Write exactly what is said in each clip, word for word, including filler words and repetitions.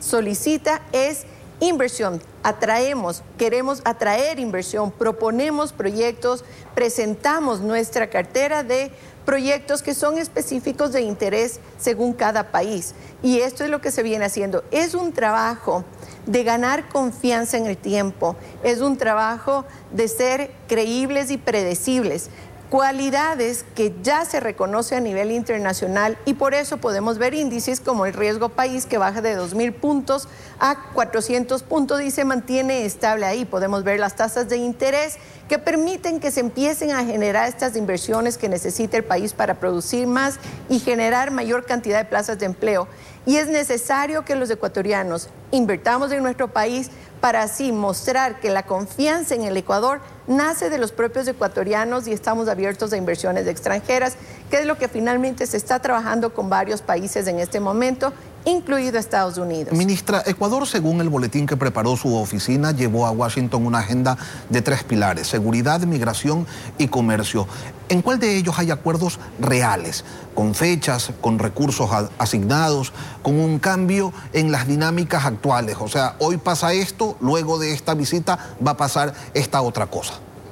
solicita es inversión. Atraemos, queremos atraer inversión, proponemos proyectos, presentamos nuestra cartera de proyectos que son específicos de interés según cada país. Y esto es lo que se viene haciendo. Es un trabajo de ganar confianza en el tiempo, es un trabajo de ser creíbles y predecibles. Cualidades que ya se reconoce a nivel internacional y por eso podemos ver índices como el riesgo país que baja de dos mil puntos a cuatrocientos puntos y se mantiene estable ahí. Podemos ver las tasas de interés que permiten que se empiecen a generar estas inversiones que necesita el país para producir más y generar mayor cantidad de plazas de empleo. Y es necesario que los ecuatorianos invirtamos en nuestro país para así mostrar que la confianza en el Ecuador nace de los propios ecuatorianos y estamos abiertos a inversiones extranjeras, que es lo que finalmente se está trabajando con varios países en este momento, incluido Estados Unidos. Ministra, Ecuador, según el boletín que preparó su oficina, llevó a Washington una agenda de tres pilares: seguridad, migración y comercio. ¿En cuál de ellos hay acuerdos reales, con fechas, con recursos asignados, con un cambio en las dinámicas actuales? O sea, hoy pasa esto, luego de esta visita va a pasar esta otra cosa.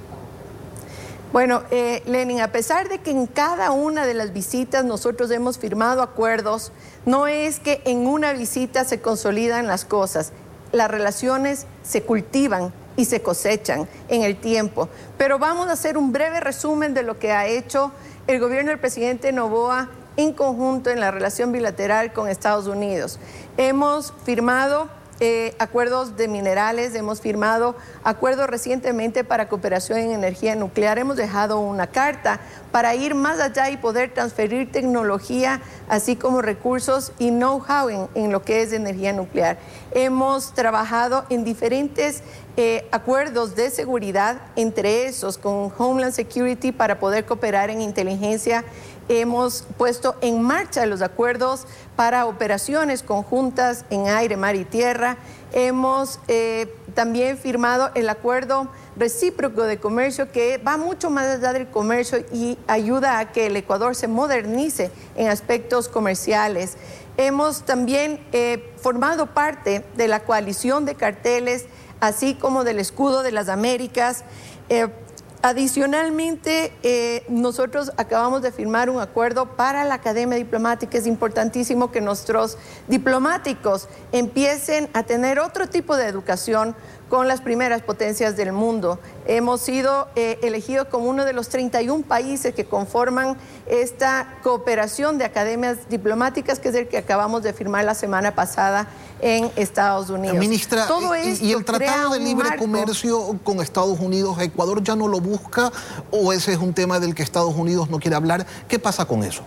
Bueno, eh, Lenin, a pesar de que en cada una de las visitas nosotros hemos firmado acuerdos, no es que en una visita se consolidan las cosas. Las relaciones se cultivan y se cosechan en el tiempo. Pero vamos a hacer un breve resumen de lo que ha hecho el gobierno del presidente Noboa en conjunto en la relación bilateral con Estados Unidos. Hemos firmado Eh, acuerdos de minerales, hemos firmado acuerdos recientemente para cooperación en energía nuclear, hemos dejado una carta para ir más allá y poder transferir tecnología, así como recursos y know-how en, en lo que es energía nuclear. Hemos trabajado en diferentes eh, acuerdos de seguridad, entre esos con Homeland Security para poder cooperar en inteligencia. Hemos puesto en marcha los acuerdos para operaciones conjuntas en aire, mar y tierra. Hemos eh, también firmado el acuerdo recíproco de comercio que va mucho más allá del comercio y ayuda a que el Ecuador se modernice en aspectos comerciales. Hemos también eh, formado parte de la coalición de carteles, así como del escudo de las Américas. Eh, Adicionalmente, eh, nosotros acabamos de firmar un acuerdo para la Academia Diplomática. Es importantísimo que nuestros diplomáticos empiecen a tener otro tipo de educación con las primeras potencias del mundo. Hemos sido eh, elegidos como uno de los treinta y un países que conforman esta cooperación de academias diplomáticas, que es el que acabamos de firmar la semana pasada en Estados Unidos. Ministra, Todo esto ¿y el Tratado de Libre marco... Comercio con Estados Unidos, Ecuador ya no lo busca o ese es un tema del que Estados Unidos no quiere hablar? ¿Qué pasa con eso?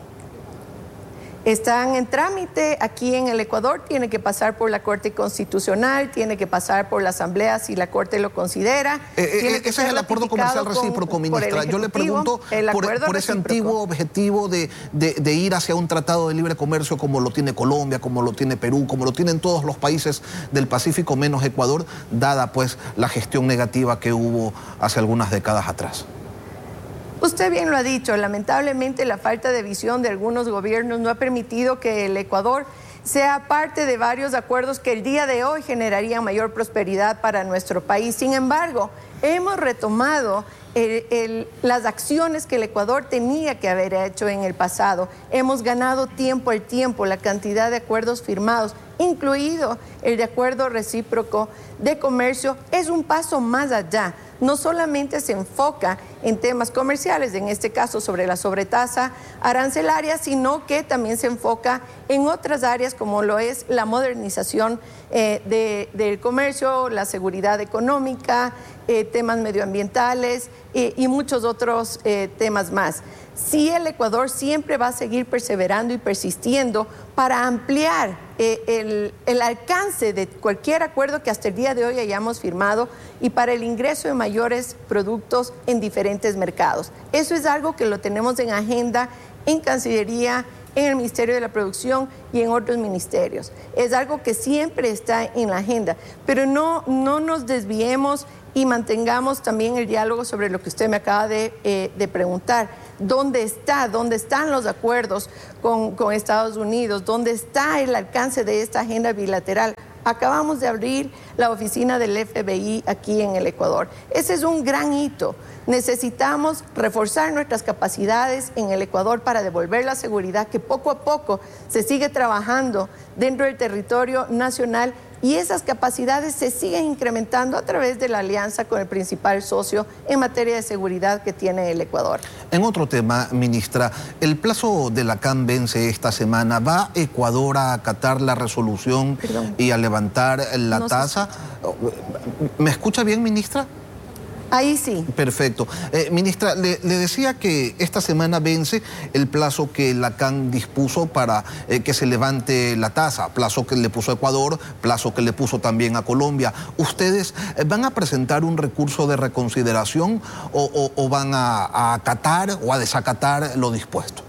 Están en trámite aquí en el Ecuador, tiene que pasar por la Corte Constitucional, tiene que pasar por la Asamblea si la Corte lo considera. Eh, eh, ese es el acuerdo comercial recíproco, con, ministra. Yo le pregunto por, por ese antiguo objetivo de, de, de ir hacia un tratado de libre comercio como lo tiene Colombia, como lo tiene Perú, como lo tienen todos los países del Pacífico menos Ecuador, dada pues la gestión negativa que hubo hace algunas décadas atrás. Usted bien lo ha dicho, lamentablemente la falta de visión de algunos gobiernos no ha permitido que el Ecuador sea parte de varios acuerdos que el día de hoy generarían mayor prosperidad para nuestro país. Sin embargo, hemos retomado el, el, las acciones que el Ecuador tenía que haber hecho en el pasado. Hemos ganado tiempo al tiempo, la cantidad de acuerdos firmados, incluido el de acuerdo recíproco de comercio, es un paso más allá. No solamente se enfoca en temas comerciales, en este caso sobre la sobretasa arancelaria, sino que también se enfoca en otras áreas como lo es la modernización eh, de, del comercio, la seguridad económica, eh, temas medioambientales eh, y muchos otros eh, temas más. Sí, el Ecuador siempre va a seguir perseverando y persistiendo para ampliar eh, el, el alcance de cualquier acuerdo que hasta el día de hoy hayamos firmado y para el ingreso de mayores productos en diferentes mercados. Eso es algo que lo tenemos en agenda en Cancillería, en el Ministerio de la Producción y en otros ministerios. Es algo que siempre está en la agenda, pero no, no nos desviemos y mantengamos también el diálogo sobre lo que usted me acaba de, eh, de preguntar. ¿Dónde está? ¿Dónde están los acuerdos con, con Estados Unidos? ¿Dónde está el alcance de esta agenda bilateral? Acabamos de abrir la oficina del F B I aquí en el Ecuador. Ese es un gran hito. Necesitamos reforzar nuestras capacidades en el Ecuador para devolver la seguridad que poco a poco se sigue trabajando dentro del territorio nacional, y esas capacidades se siguen incrementando a través de la alianza con el principal socio en materia de seguridad que tiene el Ecuador. En otro tema, ministra, el plazo de la C A M vence esta semana. ¿Va Ecuador a acatar la resolución Perdón. y a levantar la no tasa? Se... ¿Me escucha bien, ministra? Ahí sí. Perfecto. Eh, ministra, le, le decía que esta semana vence el plazo que la C A M dispuso para eh, que se levante la tasa, plazo que le puso a Ecuador, plazo que le puso también a Colombia. ¿Ustedes eh, van a presentar un recurso de reconsideración o, o, o van a, a acatar o a desacatar lo dispuesto?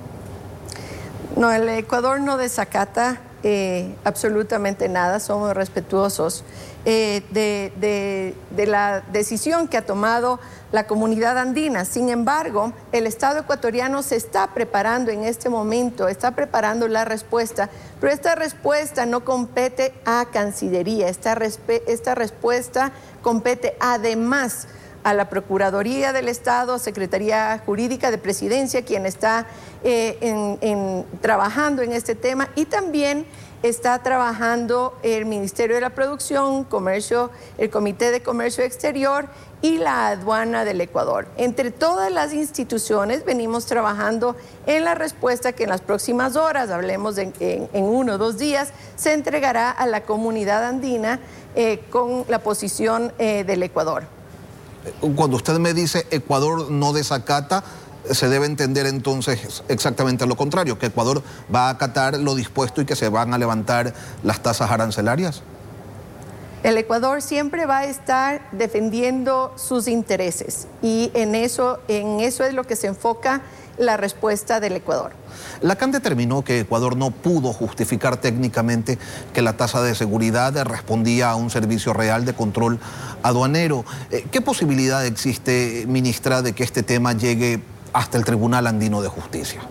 No, el Ecuador no desacata eh, absolutamente nada, somos respetuosos Eh, de, de, de la decisión que ha tomado la comunidad andina. Sin embargo, el Estado ecuatoriano se está preparando en este momento, está preparando la respuesta, pero esta respuesta no compete a Cancillería, esta, respe, esta respuesta compete además a la Procuraduría del Estado, Secretaría Jurídica de Presidencia, quien está eh, en, en, trabajando en este tema, y también está trabajando el Ministerio de la Producción, Comercio, el Comité de Comercio Exterior y la Aduana del Ecuador. Entre todas las instituciones venimos trabajando en la respuesta que en las próximas horas, hablemos de, en, en uno o dos días, se entregará a la comunidad andina eh, con la posición eh, del Ecuador. Cuando usted me dice Ecuador no desacata, se debe entender entonces exactamente lo contrario, que Ecuador va a acatar lo dispuesto y que se van a levantar las tasas arancelarias. El Ecuador siempre va a estar defendiendo sus intereses y en eso, en eso es lo que se enfoca la respuesta del Ecuador. La C A M determinó que Ecuador no pudo justificar técnicamente que la tasa de seguridad respondía a un servicio real de control aduanero. ¿Qué posibilidad existe, ministra, de que este tema llegue hasta el Tribunal Andino de Justicia?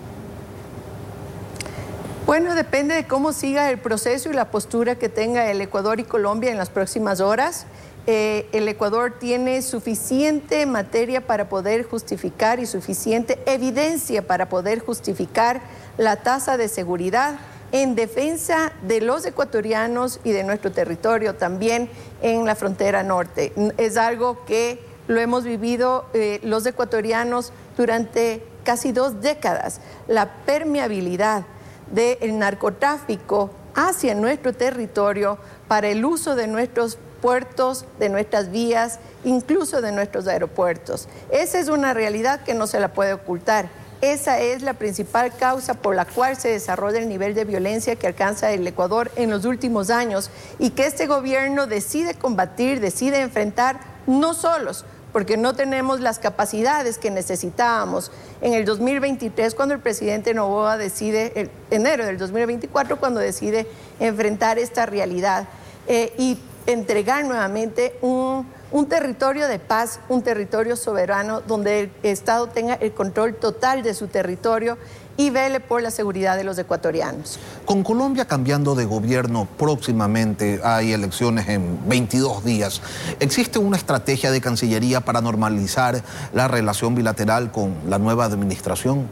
Bueno, depende de cómo siga el proceso y la postura que tenga el Ecuador y Colombia en las próximas horas. Eh, el Ecuador tiene suficiente materia para poder justificar y suficiente evidencia para poder justificar la tasa de seguridad en defensa de los ecuatorianos y de nuestro territorio, también en la frontera norte. Es algo que lo hemos vivido eh, los ecuatorianos durante casi dos décadas. La permeabilidad del narcotráfico hacia nuestro territorio para el uso de nuestros puertos, de nuestras vías, incluso de nuestros aeropuertos. Esa es una realidad que no se la puede ocultar. Esa es la principal causa por la cual se desarrolla el nivel de violencia que alcanza el Ecuador en los últimos años y que este gobierno decide combatir, decide enfrentar, no solos, porque no tenemos las capacidades que necesitábamos. En el dos mil veintitrés, cuando el presidente Noboa decide, en enero del dos mil veinticuatro, cuando decide enfrentar esta realidad eh, y entregar nuevamente un, un territorio de paz, un territorio soberano, donde el Estado tenga el control total de su territorio y vele por la seguridad de los ecuatorianos. Con Colombia cambiando de gobierno próximamente, hay elecciones en veintidós días, ¿existe una estrategia de Cancillería para normalizar la relación bilateral con la nueva administración?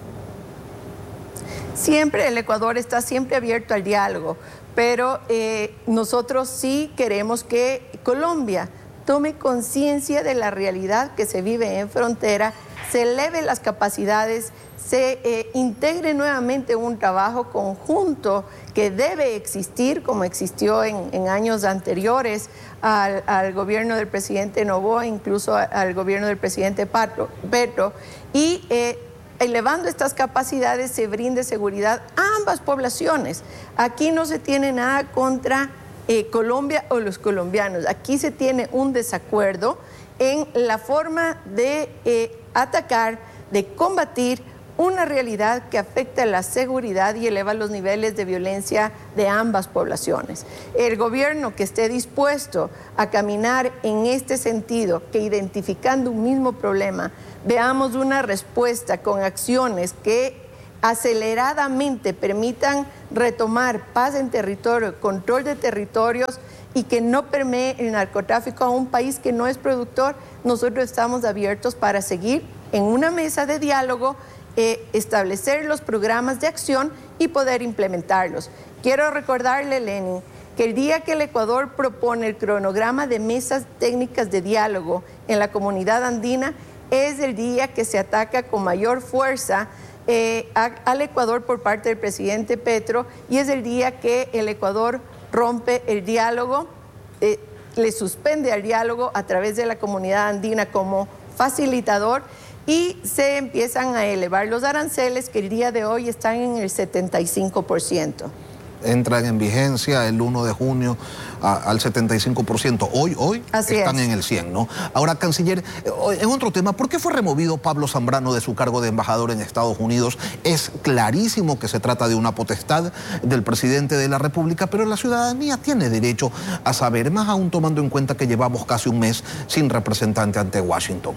Siempre, el Ecuador está siempre abierto al diálogo, pero eh, nosotros sí queremos que Colombia tome conciencia de la realidad que se vive en frontera, se eleve las capacidades, se eh, integre nuevamente un trabajo conjunto que debe existir, como existió en, en años anteriores al, al gobierno del presidente Noboa, incluso a, al gobierno del presidente Petro, Petro y eh, elevando estas capacidades se brinde seguridad a ambas poblaciones. Aquí no se tiene nada contra eh, Colombia o los colombianos, aquí se tiene un desacuerdo en la forma de eh, atacar, de combatir una realidad que afecta la seguridad y eleva los niveles de violencia de ambas poblaciones. El gobierno que esté dispuesto a caminar en este sentido, que identificando un mismo problema, veamos una respuesta con acciones que aceleradamente permitan retomar paz en territorio, control de territorios y que no permee el narcotráfico a un país que no es productor, nosotros estamos abiertos para seguir en una mesa de diálogo, eh, establecer los programas de acción y poder implementarlos. Quiero recordarle, Lenin, que el día que el Ecuador propone el cronograma de mesas técnicas de diálogo en la comunidad andina, es el día que se ataca con mayor fuerza eh, a, al Ecuador por parte del presidente Petro, y es el día que el Ecuador rompe el diálogo, eh, le suspende al diálogo a través de la comunidad andina como facilitador, y se empiezan a elevar los aranceles que el día de hoy están en el setenta y cinco por ciento. Entran en vigencia el uno de junio a, al setenta y cinco por ciento. Hoy, hoy Así están es. en el cien, ¿no? Ahora, canciller, en otro tema, ¿por qué fue removido Pablo Zambrano de su cargo de embajador en Estados Unidos? Es clarísimo que se trata de una potestad del presidente de la República, pero la ciudadanía tiene derecho a saber, más aún tomando en cuenta que llevamos casi un mes sin representante ante Washington.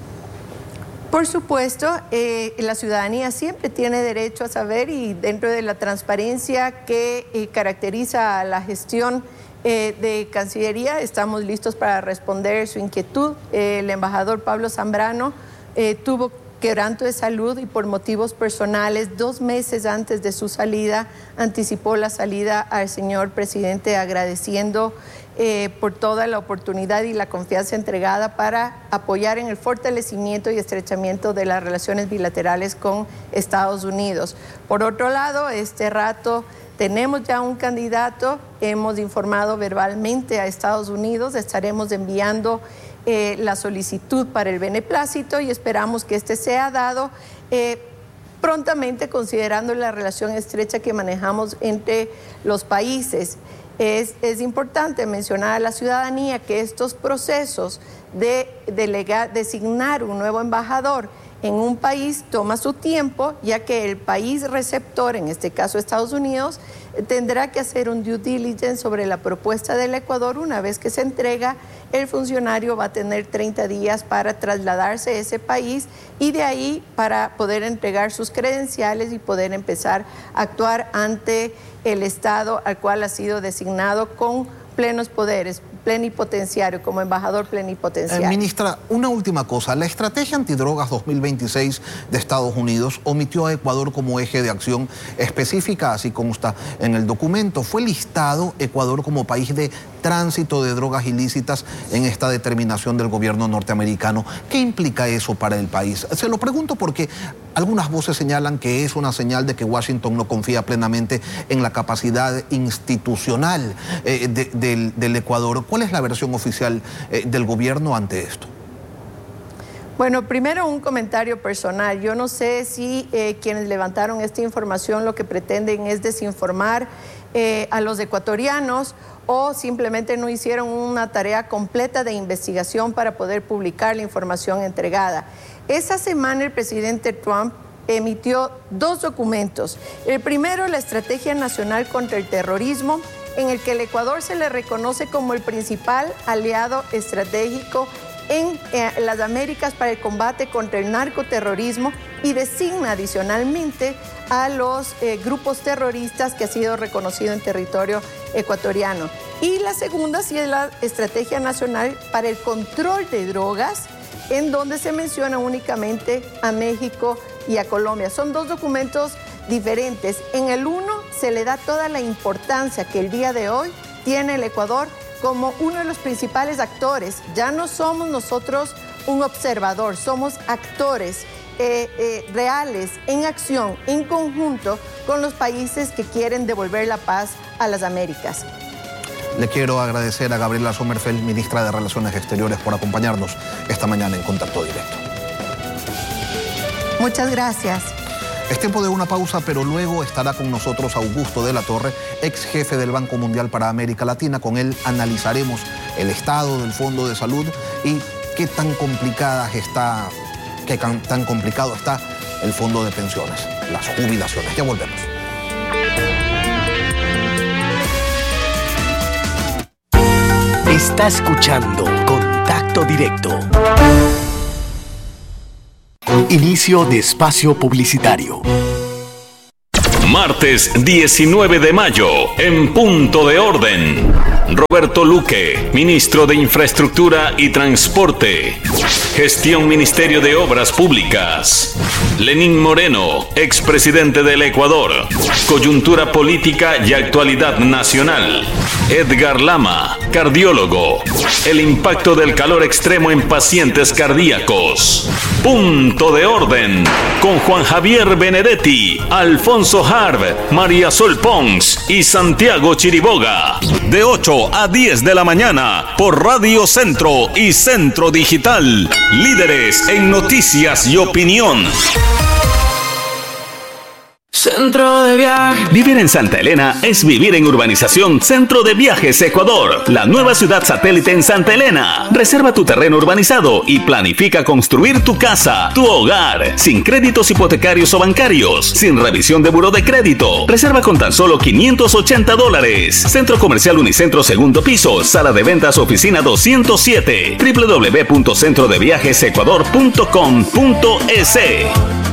Por supuesto, eh, la ciudadanía siempre tiene derecho a saber, y dentro de la transparencia que eh, caracteriza a la gestión eh, de Cancillería, estamos listos para responder su inquietud. Eh, el embajador Pablo Zambrano eh, tuvo quebranto de salud y por motivos personales, dos meses antes de su salida, anticipó la salida al señor presidente, agradeciendo Eh, por toda la oportunidad y la confianza entregada para apoyar en el fortalecimiento y estrechamiento de las relaciones bilaterales con Estados Unidos. Por otro lado, este rato tenemos ya un candidato, hemos informado verbalmente a Estados Unidos, estaremos enviando eh, la solicitud para el beneplácito y esperamos que este sea dado eh, prontamente, considerando la relación estrecha que manejamos entre los países. Es, es importante mencionar a la ciudadanía que estos procesos de delegar, designar un nuevo embajador en un país toma su tiempo, ya que el país receptor, en este caso Estados Unidos, tendrá que hacer un due diligence sobre la propuesta del Ecuador. Una vez que se entrega, el funcionario va a tener treinta días para trasladarse a ese país y de ahí para poder entregar sus credenciales y poder empezar a actuar ante el Estado al cual ha sido designado con plenos poderes, plenipotenciario, como embajador plenipotenciario. Eh, ministra, una última cosa. La estrategia antidrogas dos mil veintiséis de Estados Unidos omitió a Ecuador como eje de acción específica, así consta en el documento. Fue listado Ecuador como país de tránsito de drogas ilícitas en esta determinación del gobierno norteamericano. ¿Qué implica eso para el país? Se lo pregunto porque algunas voces señalan que es una señal de que Washington no confía plenamente en la capacidad institucional eh, de, del, del Ecuador. ¿Cuál es la versión oficial eh, del gobierno ante esto? Bueno, primero un comentario personal. Yo no sé si eh, quienes levantaron esta información lo que pretenden es desinformar eh, a los ecuatorianos, o simplemente no hicieron una tarea completa de investigación para poder publicar la información entregada. Esa semana el presidente Trump emitió dos documentos. El primero, la Estrategia Nacional contra el Terrorismo, en el que el Ecuador se le reconoce como el principal aliado estratégico en eh, las Américas para el combate contra el narcoterrorismo, y designa adicionalmente a los eh, grupos terroristas que ha sido reconocido en territorio ecuatoriano. Y la segunda sí es la Estrategia Nacional para el Control de Drogas, en donde se menciona únicamente a México y a Colombia. Son dos documentos diferentes. En el uno se le da toda la importancia que el día de hoy tiene el Ecuador como uno de los principales actores. Ya no somos nosotros un observador, somos actores eh, eh, reales, en acción, en conjunto con los países que quieren devolver la paz a las Américas. Le quiero agradecer a Gabriela Sommerfeld, ministra de Relaciones Exteriores, por acompañarnos esta mañana en Contacto Directo. Muchas gracias. Es tiempo de una pausa, pero luego estará con nosotros Augusto de la Torre, ex jefe del Banco Mundial para América Latina. Con él analizaremos el estado del Fondo de Salud y qué tan complicadas está, qué tan complicado está el Fondo de Pensiones, las jubilaciones. Ya volvemos. Está escuchando Contacto Directo. Inicio de espacio publicitario. Martes diecinueve de mayo, en Punto de Orden. Roberto Luque, Ministro de Infraestructura y Transporte. Gestión Ministerio de Obras Públicas. Lenín Moreno, expresidente del Ecuador. Coyuntura política y actualidad nacional. Edgar Lama, cardiólogo. El impacto del calor extremo en pacientes cardíacos. Punto de Orden, con Juan Javier Benedetti, Alfonso Harb, María Sol Pons y Santiago Chiriboga. De ocho a diez de la mañana por Radio Centro y Centro Digital. Líderes en noticias y opinión. Centro de Viajes. Vivir en Santa Elena es vivir en Urbanización Centro de Viajes Ecuador, la nueva ciudad satélite en Santa Elena. Reserva tu terreno urbanizado y planifica construir tu casa, tu hogar, sin créditos hipotecarios o bancarios, sin revisión de buró de crédito. Reserva con tan solo quinientos ochenta dólares. Centro Comercial Unicentro segundo piso, sala de ventas oficina doscientos siete, doble u doble u doble u punto centro de viajes ecuador punto com punto es.